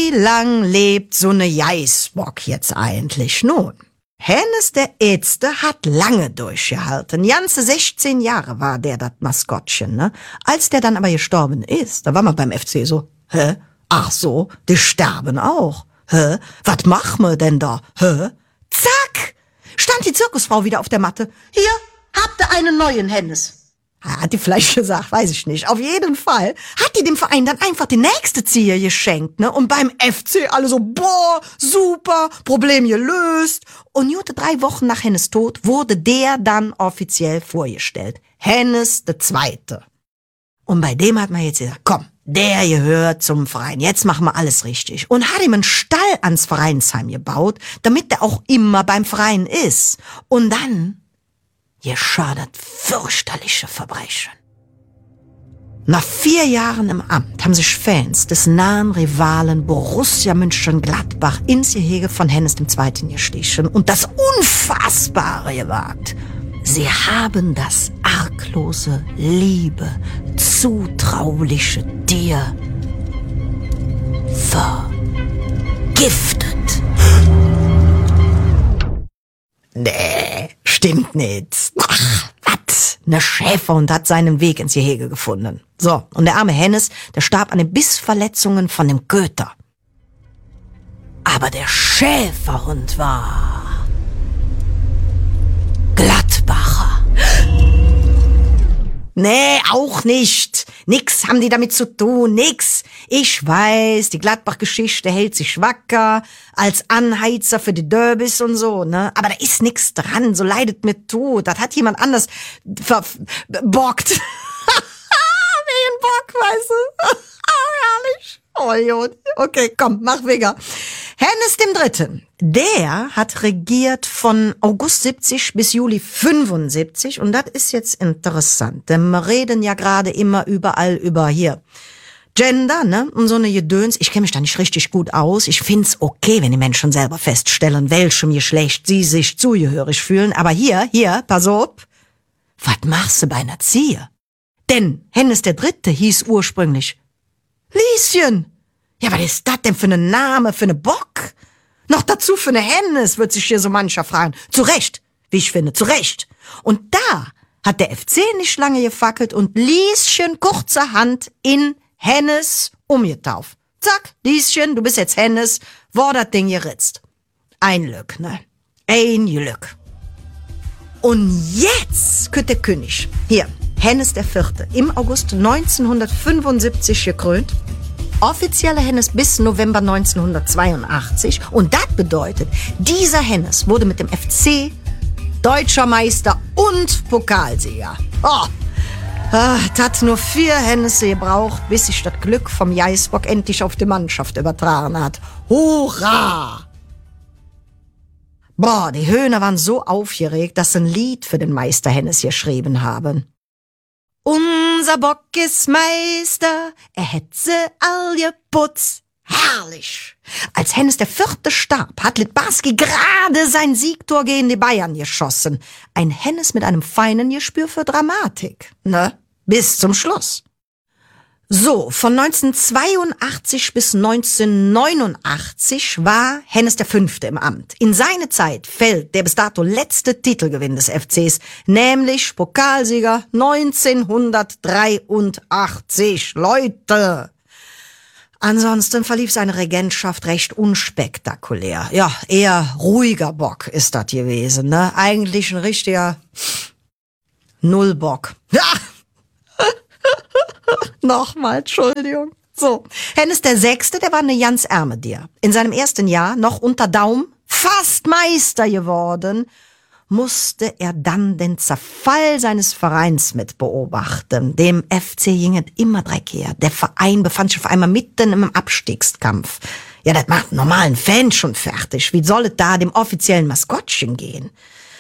Wie lang lebt so ne Geißbock jetzt eigentlich? Nun, Hennes der Ätzte hat lange durchgehalten. Ganze 16 Jahre war der das Maskottchen, ne? Als der dann aber gestorben ist, da war man beim FC so, hä? Ach so, die sterben auch. Hä? Was machen wir denn da? Hä? Zack! Stand die Zirkusfrau wieder auf der Matte. Hier, habt ihr einen neuen Hennes. Hat die vielleicht gesagt, weiß ich nicht. Auf jeden Fall hat die dem Verein dann einfach die nächste Ziege geschenkt, ne? Und beim FC alle so, boah, super, Problem gelöst. Und gute 3 Wochen nach Hennes Tod wurde der dann offiziell vorgestellt. Hennes der Zweite. Und bei dem hat man jetzt gesagt, komm, der gehört zum Verein. Jetzt machen wir alles richtig. Und hat ihm einen Stall ans Vereinsheim gebaut, damit der auch immer beim Verein ist. Und dann geschah das fürchterliche Verbrechen. Nach 4 Jahren im Amt haben sich Fans des nahen Rivalen Borussia Mönchengladbach ins Gehege von Hennes II. Gestichen und das Unfassbare gewagt. Sie haben das arglose, liebe, zutrauliche Tier vergiftet. Nee, stimmt nicht. Ach, was? Ne Schäferhund hat seinen Weg ins Gehege gefunden. So, und der arme Hennes, der starb an den Bissverletzungen von dem Köter. Aber der Schäferhund war Gladbacher. Nee, auch nicht. Nix haben die damit zu tun, nix. Ich weiß, die Gladbach-Geschichte hält sich wacker, als Anheizer für die Derbys und so, ne? Aber da ist nix dran, so leidet mir tot. Das hat jemand anders verbockt. Wie ein Bock, weißt du? Herrlich. Oh Jod. Okay, komm, mach Wigger. Hennes III., der hat regiert von August 70 bis Juli 75 und das ist jetzt interessant, denn wir reden ja gerade immer überall über hier Gender, ne, und so eine Gedöns. Ich kenne mich da nicht richtig gut aus. Ich find's okay, wenn die Menschen selber feststellen, welchem Geschlecht sie sich zugehörig fühlen, aber hier, pass auf, was machst du bei einer Ziehe? Denn Hennes III. Hieß ursprünglich Lieschen. Ja, was ist das denn für ein Name, für eine Bock? Noch dazu für eine Hennes, wird sich hier so mancher fragen. Zu Recht, wie ich finde, zu Recht. Und da hat der FC nicht lange gefackelt und Lieschen kurzerhand in Hennes umgetauft. Zack, Lieschen, du bist jetzt Hennes, war das Ding geritzt. Ein Glück, ne? Ein Glück. Und jetzt kürt der König, hier, Hennes IV., im August 1975 gekrönt, offizieller Hennes bis November 1982. Und das bedeutet, dieser Hennes wurde mit dem FC Deutscher Meister und Pokalsieger. Oh, das hat nur 4 Hennesse gebraucht, bis sich das Glück vom Geißbock endlich auf die Mannschaft übertragen hat. Hurra! Boah, die Höhner waren so aufgeregt, dass sie ein Lied für den Meister Hennes geschrieben haben. Unser Bock ist Meister, er hätt se all geputzt. Herrlich! Als Hennes IV. Starb, hat Litbarski gerade sein Siegtor gegen die Bayern geschossen. Ein Hennes mit einem feinen Gespür für Dramatik, ne? Bis zum Schluss. So, von 1982 bis 1989 war Hennes V. im Amt. In seine Zeit fällt der bis dato letzte Titelgewinn des FCs, nämlich Pokalsieger 1983. Leute! Ansonsten verlief seine Regentschaft recht unspektakulär. Ja, eher ruhiger Bock ist das gewesen, ne? Eigentlich ein richtiger Nullbock. Ja! Nochmal, Entschuldigung. So, Hennes VI., der war eine ganz ärme Dir. In seinem ersten Jahr, noch unter Daum, fast Meister geworden, musste er dann den Zerfall seines Vereins mit beobachten. Dem FC ging es immer dreckiger. Der Verein befand sich auf einmal mitten im Abstiegskampf. Ja, das macht einen normalen Fan schon fertig. Wie soll es da dem offiziellen Maskottchen gehen?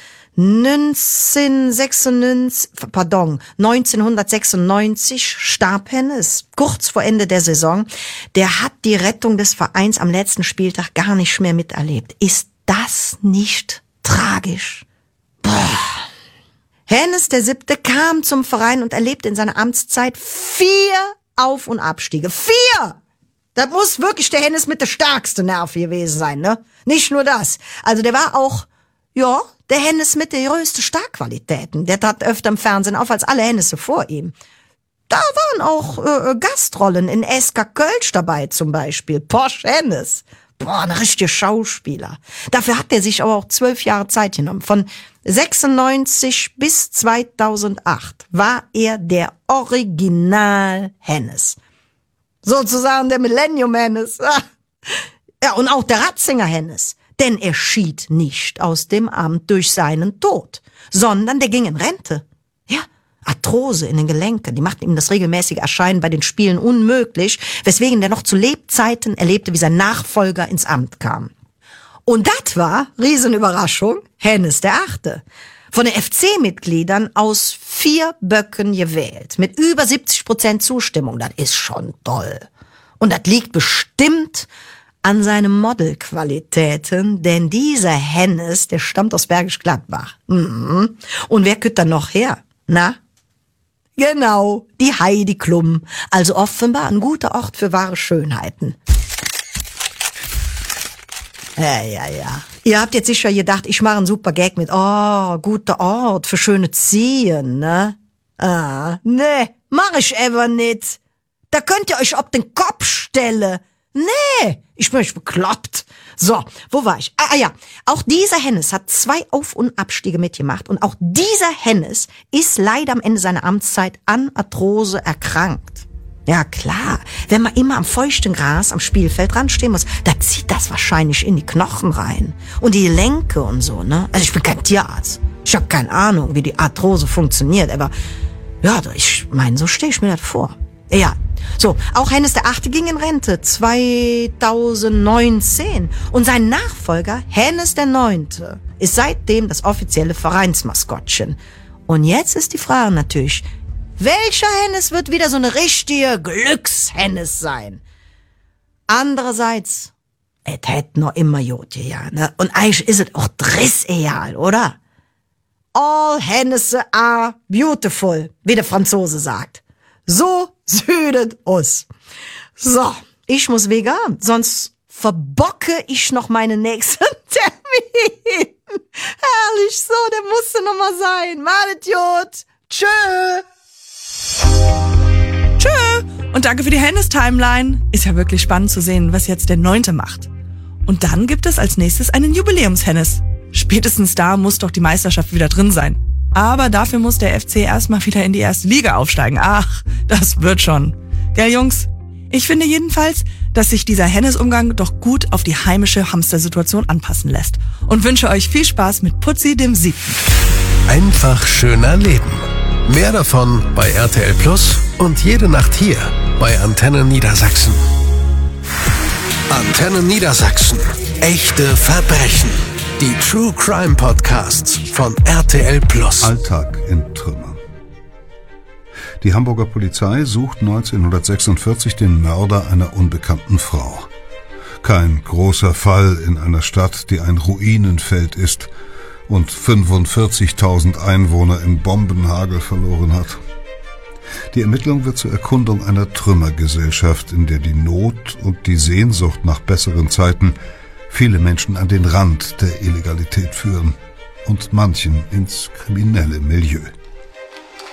1996 starb Hennes, kurz vor Ende der Saison. Der hat die Rettung des Vereins am letzten Spieltag gar nicht mehr miterlebt. Ist das nicht tragisch? Boah. Hennes VII. Kam zum Verein und erlebte in seiner Amtszeit 4 Auf- und Abstiege. 4! Das muss wirklich der Hennes mit der stärksten Nerve gewesen sein, ne? Nicht nur das. Also der war auch, ja, der Hennes mit der größten Starkqualitäten. Der trat öfter im Fernsehen auf als alle Hennesse vor ihm. Da waren auch Gastrollen in SK Kölsch dabei zum Beispiel. Porsche Hennes. Boah, ein richtiger Schauspieler. Dafür hat er sich aber auch 12 Jahre Zeit genommen. Von 96 bis 2008 war er der Original Hennes. Sozusagen der Millennium Hennes. Ja, und auch der Ratzinger Hennes. Denn er schied nicht aus dem Amt durch seinen Tod, sondern der ging in Rente. Ja, Arthrose in den Gelenken, die machten ihm das regelmäßige Erscheinen bei den Spielen unmöglich, weswegen der noch zu Lebzeiten erlebte, wie sein Nachfolger ins Amt kam. Und das war, Riesenüberraschung, Hennes der Achte. Von den FC-Mitgliedern aus 4 Böcken gewählt, mit über 70% Zustimmung. Das ist schon toll. Und das liegt bestimmt an seinen Modelqualitäten, denn dieser Hennes, der stammt aus Bergisch Gladbach. Und wer kütt da noch her? Na? Genau, die Heidi Klum. Also offenbar ein guter Ort für wahre Schönheiten. Ja. Ihr habt jetzt sicher gedacht, ich mache einen super Gag mit, guter Ort für schöne Ziehen, ne? Nee, mach ich ever nicht. Da könnt ihr euch ob den Kopf stellen. Nee, ich bin euch bekloppt. So, wo war ich? Ja, auch dieser Hennes hat 2 Auf- und Abstiege mitgemacht und auch dieser Hennes ist leider am Ende seiner Amtszeit an Arthrose erkrankt. Ja klar, wenn man immer am feuchten Gras am Spielfeld ranstehen muss, da zieht das wahrscheinlich in die Knochen rein und die Gelenke und so, ne? Also ich bin kein Tierarzt, ich habe keine Ahnung, wie die Arthrose funktioniert, aber ja, ich meine, so stelle ich mir das vor. Ja, so, auch Hennes der Achte ging in Rente 2019 und sein Nachfolger Hennes der Neunte ist seitdem das offizielle Vereinsmaskottchen. Und jetzt ist die Frage natürlich, welcher Hennes wird wieder so eine richtige Glückshennes sein? Andererseits, es hätte noch immer Jotje, ja, ne? Und eigentlich ist es auch drissegal, oder? All Hennesse are beautiful, wie der Franzose sagt. So südet us. So, ich muss vegan, sonst verbocke ich noch meinen nächsten Termin. Herrlich, so, der musste noch mal sein. Malet Jod. Tschö. Tschö. Und danke für die Hennes-Timeline. Ist ja wirklich spannend zu sehen, was jetzt der 9. macht. Und dann gibt es als nächstes einen Jubiläums-Hennes. Spätestens da muss doch die Meisterschaft wieder drin sein. Aber dafür muss der FC erstmal wieder in die 1. Liga aufsteigen. Ach, das wird schon. Gell, Jungs? Ich finde jedenfalls, dass sich dieser Hennes-Umgang doch gut auf die heimische Hamstersituation anpassen lässt. Und wünsche euch viel Spaß mit Putzi dem 7. Einfach schöner Leben. Mehr davon bei RTL Plus und jede Nacht hier bei Antenne Niedersachsen. Antenne Niedersachsen. Echte Verbrechen. Die True Crime Podcasts von RTL Plus. Alltag in Trümmern. Die Hamburger Polizei sucht 1946 den Mörder einer unbekannten Frau. Kein großer Fall in einer Stadt, die ein Ruinenfeld ist und 45.000 Einwohner im Bombenhagel verloren hat. Die Ermittlung wird zur Erkundung einer Trümmergesellschaft, in der die Not und die Sehnsucht nach besseren Zeiten viele Menschen an den Rand der Illegalität führen und manchen ins kriminelle Milieu.